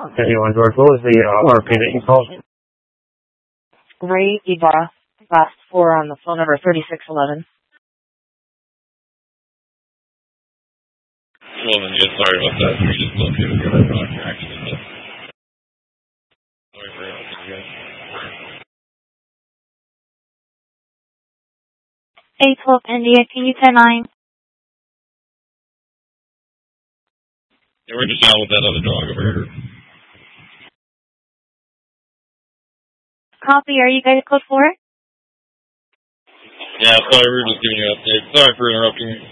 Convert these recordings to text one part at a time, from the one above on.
Anyone, George, what was the RP that you called? Ray Ibarra, last four on the phone number 3611. Well, then, yeah, sorry about that. We just located the other contract. Sorry for helping you guys. 812 India, can you 10-9? Yeah, we're just out with that other dog over here. Copy, are you guys code 4? Yeah, sorry, we were just giving you an update. Sorry for interrupting you.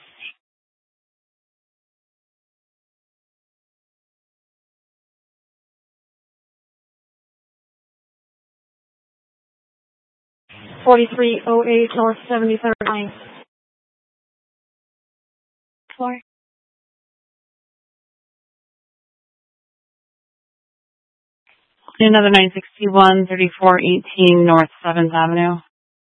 $43.08 North 73rd line. 4. Another 961, 3418 North 7th Avenue.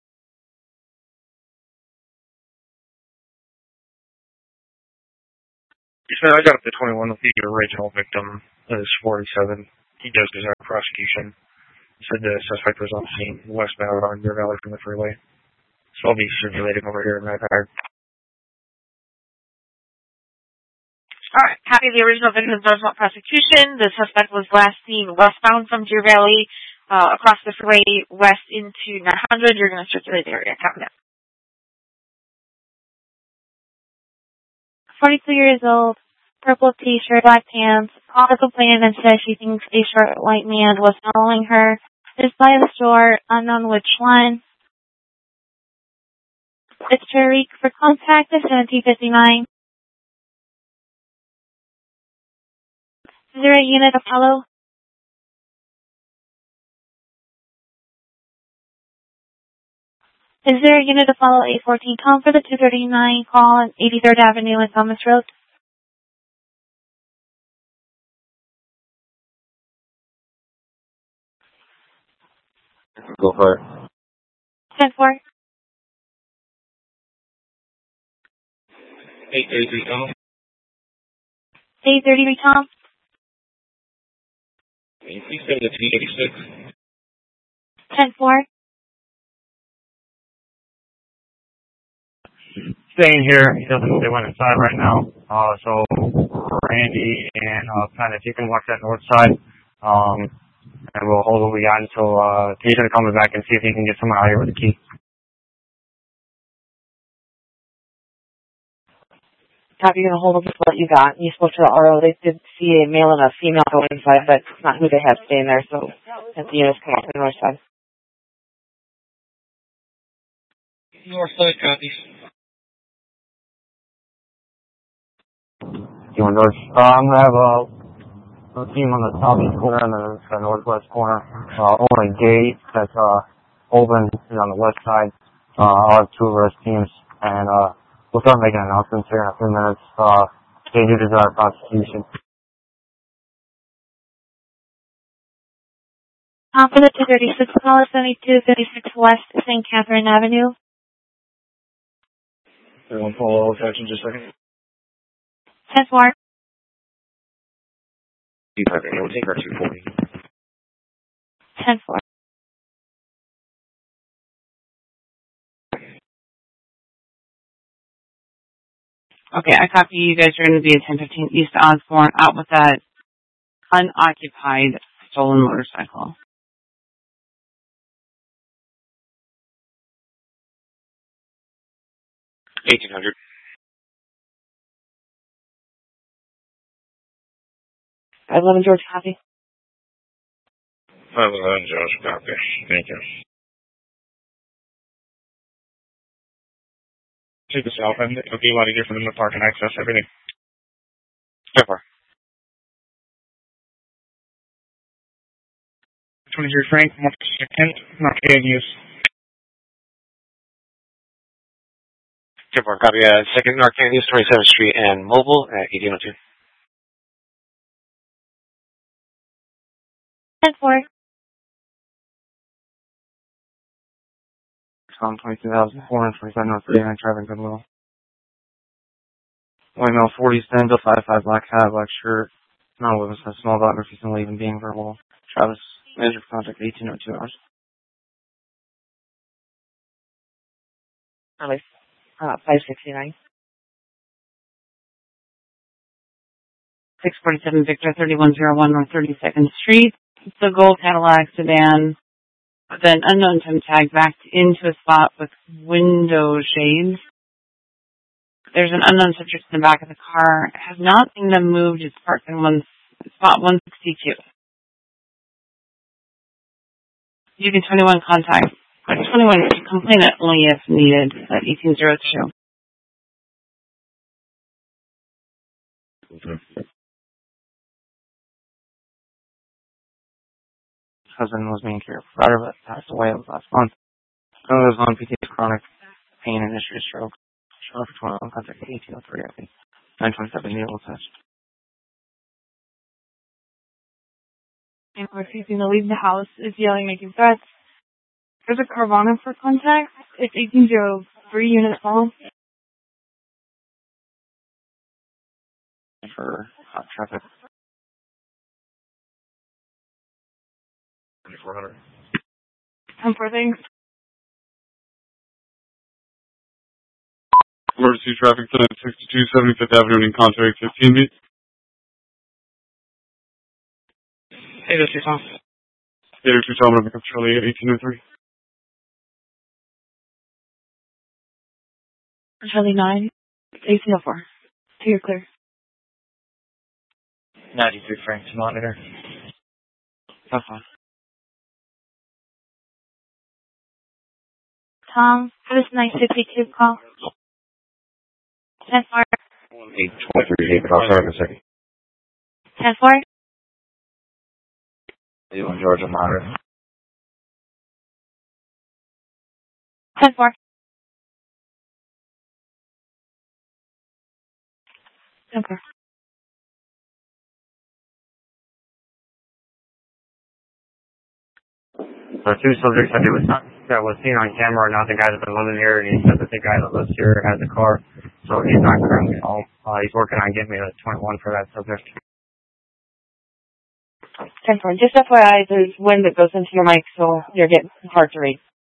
So I got up to 21 with the original victim. It was 47. He does deserve prosecution. He said the suspect was on scene westbound on Deer Valley from the freeway. So I'll be circulating over here in that car. Alright, copy the original victim does not prosecution. The suspect was last seen westbound from Deer Valley, across the freeway west into 900. You're going to circulate the area. Copy that. 42 years old, purple t-shirt, black pants. Called the complainant and said she thinks a short white man was following her. Is by the store, unknown which one. It's Tariq for contact at 1759. Is there a unit of follow? Is there a unit to follow 814 Tom for the 239 call on 83rd Avenue and Thomas Road? Go for it. 10-4. 833 Tom. 833 Tom. Can you please send the T86? 10-4. Staying here. He doesn't they went inside right now. So Randy and Penn, if you can watch that north side, and we'll hold what we got until he's gonna come back and see if he can get someone out here with a key. Copy, you're going to hold up with what you got. You spoke to the RO. They did see a male and a female go inside, but it's not who they have staying there, so have the units come up to the north side. North side copies. You want those? I'm gonna have a team on the southeast corner and the northwest corner. Only gate that's open is on the west side. I'll have two of our teams, and we'll start making announcements here in a few minutes. They do desire prosecution. For the 236 call, 7256 West St. Catherine Avenue. Everyone follow attention just a second. 10-4. We'll take our 240. 10-4. Okay, I copy you guys are going to be at 1015 East Osborne, out with that unoccupied stolen motorcycle. $1,800. 511 George, copy. 511 Josh, copy. Thank you. Take the south end. It'll be a lot easier for them to park and access everything. So far. 23 Frank, 1 second, not getting use. So far, copy. Second North Kansas, 27th Street and Mobile at 1802. 10-4. On 22,425 North 39, driving Goodwill. White male, 40 stanza, 5'5", black hat, black shirt, Non-witness has small biography and leaving being verbal. Travis, manager for contact 1802 hours. Alice, 569. 647 Victor, 3101 North 32nd Street. It's a gold Cadillac sedan. Then unknown temp tag backed into a spot with window shades. There's an unknown subject in the back of the car. It has not seen them moved. It's parked in spot 162. You can 21 contact. 21 complainant only if needed at 1802. Husband was being cared for, but passed away last month. Lives on PT's chronic pain and history of stroke. Show for 21 contact 1803 927 needle test. And refusing to leave the house, is yelling, making threats. There's a Carvana for contact. It's 1803 unit call. For hot traffic. 2400. And for things. Emergency traffic to 62 75th Avenue in contact 15 feet. Hey, this is Tom. 802 Tom, I'm going to pick up Charlie at 1803. Charlie 9, 1804. So you're clear. 93 Frank to monitor. That's fine. Tom, for this 962 call. 10-4. 823, I'll start in a second. 10-4. You want Georgia monitor? 10-4. 10-4. So two subjects that was seen on camera are not the guy that's been living here, and he said that the guy that lives here has a car, so he's not currently home. He's working on getting me a 21 for that subject. 10-4. Just FYI, there's wind that goes into your mic, so you're getting hard to read.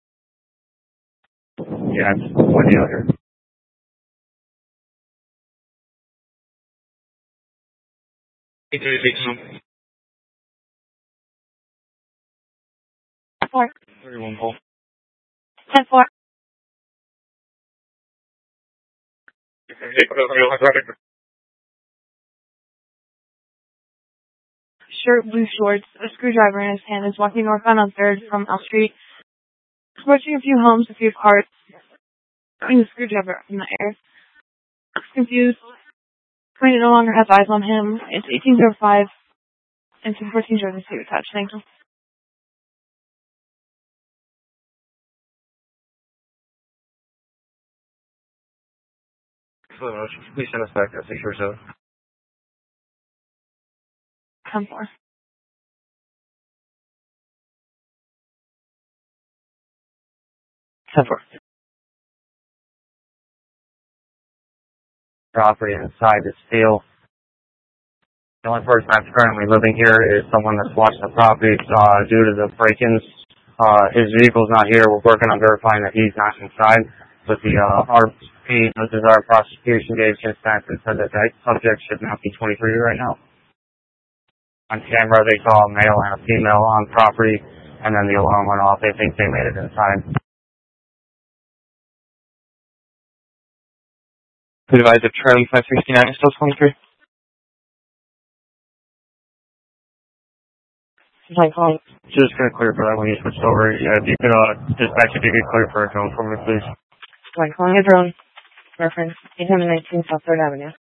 Yeah, it's windy out here. Tom. 4. 31 call. 10-4. Shirt, blue shorts, a screwdriver in his hand, is walking northbound on 3rd from L Street. Approaching a few homes, a few cars, throwing the screwdriver up in the air. Confused. Claimant no longer has eyes on him. It's 1805 and 214 Jordan Street attached. Thank you. Please send us back to 6 or so. 10-4. Property inside the steel. The only person that's currently living here is someone that's watching the property due to the break-ins. His vehicle's not here. We're working on verifying that he's not inside. But the RP, which is our prosecution, gave consent and said that that subject should not be 23 right now. On camera, they saw a male and a female on property, and then the alarm went off. They think they made it inside. Please advise if Charlie 569 is still 23. Just gonna clear for that when you switched over. Yeah, if you could, dispatch if you could clear for a drone for me, please. Calling a drone. Reference 819 South 3rd Avenue.